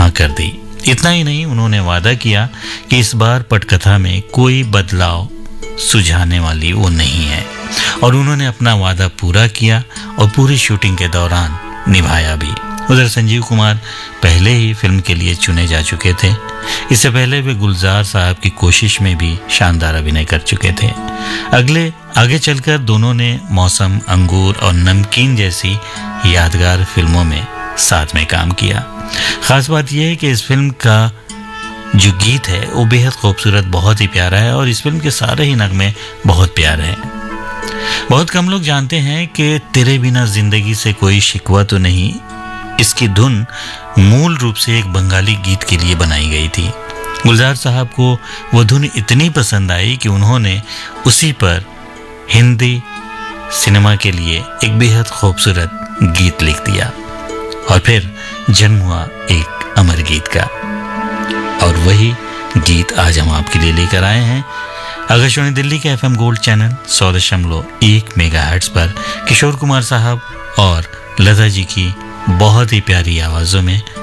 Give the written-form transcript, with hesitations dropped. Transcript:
हाँ कर दी। इतना ही नहीं, उन्होंने वादा किया कि इस बार पटकथा में कोई बदलाव सुझाने वाली वो नहीं है, और उन्होंने अपना वादा पूरा किया और पूरी शूटिंग के दौरान निभाया भी। उधर संजीव कुमार पहले ही फिल्म के लिए चुने जा चुके थे। इससे पहले वे गुलजार साहब की कोशिश में भी शानदार अभिनय कर चुके थे। आगे चलकर दोनों ने मौसम, अंगूर और नमकीन जैसी यादगार फिल्मों में साथ में काम किया। खास बात यह है कि इस फिल्म का जो गीत है वो बेहद खूबसूरत, बहुत ही प्यारा है, और इस फिल्म के सारे ही नगमे बहुत प्यारे हैं। बहुत कम लोग जानते हैं कि तेरे बिना जिंदगी से कोई शिकवा तो नहीं, इसकी धुन मूल रूप से एक बंगाली गीत के लिए बनाई गई थी। गुलजार साहब को वो धुन इतनी पसंद आई कि उन्होंने उसी पर हिंदी सिनेमा के लिए एक बेहद खूबसूरत गीत लिख दिया, और फिर जन्म हुआ एक अमर गीत का। और वही गीत आज हम आपके लिए लेकर आए हैं आकाशवाणी दिल्ली के FM गोल्ड चैनल 100.1 मेगाहर्ट्ज पर किशोर कुमार साहब और लता जी की बहुत ही प्यारी आवाज़ों में।